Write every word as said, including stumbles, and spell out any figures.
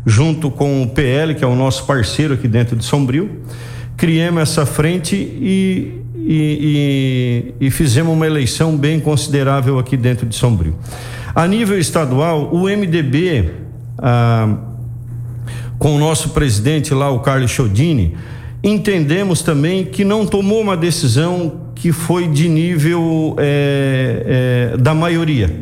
junto com o P L, que é o nosso parceiro aqui dentro de Sombrio, criamos essa frente e, e, e, e fizemos uma eleição bem considerável aqui dentro de Sombrio. A nível estadual, o M D B, ah, com o nosso presidente lá, o Carlos Chodini, entendemos também que não tomou uma decisão que foi de nível é, é, da maioria.